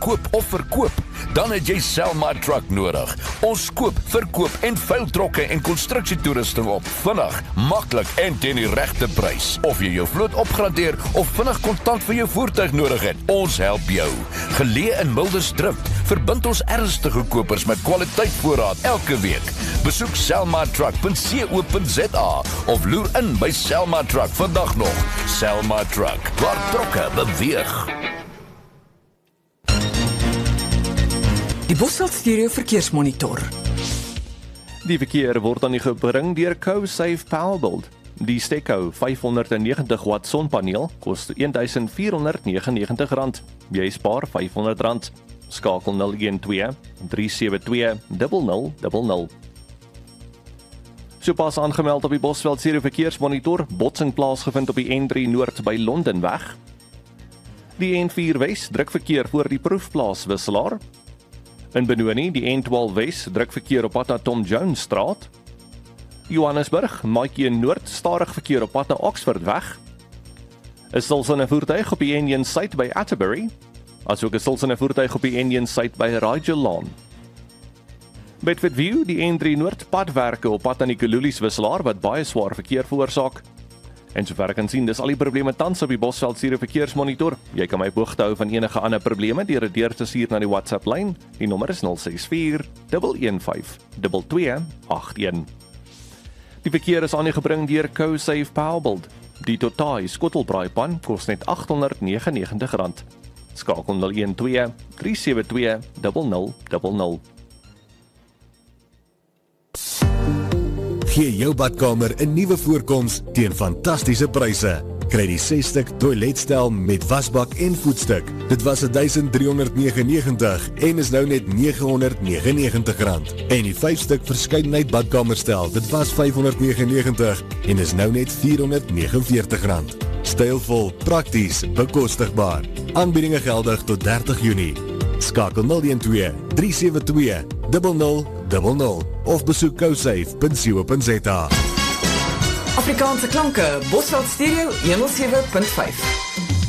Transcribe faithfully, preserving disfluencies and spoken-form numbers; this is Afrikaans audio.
koop of verkoop? Dan het jy Selma Truck nodig. Ons koop, verkoop en veil trokke en konstruksietoerusting op. Vinnig, maklik en teen die regte prys. Of jy jou vloot opgradeer of vinnig kontant vir jou voertuig nodig het, ons help jou. Geleë in Mildersdrift, verbind ons ernstige kopers met kwaliteit voorraad elke week. Besoek selma truck punt co punt za of loer in by Selma Truck vandag nog. Selma Truck, waar trokke beweeg. Die Bosveld Stereo Verkeersmonitor. Die verkeer word aan u gebring deur CoSafe Powerbuild. Die Steco vyfhonderdnegentig watt sonpaneel kos een duisend vierhonderd negenennegentig rand. Jy spaar vyfhonderd rand. Skakel nul een twee, drie sewe twee, nul nul nul nul. Sopas aangemeld op die Bosveld Stereo Verkeersmonitor, botsing plaasgevind op die N drie Noord by Londenweg. Die N vier Wes druk verkeer voor die proefplaas wisselaar. In Benoni, die N twaalf Wes druk verkeer op pad na Tom Jones Straat. Johannesburg, Maatjie Noord stadig verkeer op pad na Oxfordweg. Is stilsynne voertuig op die N een Suid by Atterbury, asook is stilsynne voertuig op die N een Suid by Rigel Lane. Bedford View, die N drie Noord padwerke op pad aan die Kululies wisselaar wat baie swaar verkeer veroorsaak. En sover ek kan sien, dis al die probleme tans op die Bosveld Stereo Verkeersmonitor. Jy kan my op hoogte hou van enige ander probleme deur 'n deur te stuur na die WhatsApp lyn. Die nommer is nul ses vier, een een vyf, twee twee agt een. Die verkeer is aan u gebring deur CoSafe Powerbuild. Die Totai skottelbraaipan kos net agthonderdnegenennegentig rand. Skakel nul een twee, drie sewe twee, nul nul nul nul. Gee jou badkamer 'n nuwe voorkoms teen fantastiese pryse. Kry die ses stuk toiletstel met wasbak en voetstuk. Dit was duisend driehonderd negenennegentig en is nou net negenhonderd negenennegentig rand. En die vyf stuk verskeidenheid badkamerstel, dit was vyfhonderd negenennegentig en is nou net vierhonderd negenenveertig rand. Stylvol, prakties, bekostigbaar. Aanbiedinge geldig tot dertig Junie. Skakel nul een twee, drie sewe twee, nul nul nul nul of besoek cosafe punt co punt za. Afrikaanse klanke, Bosveld Stereo honderd sewe punt vyf.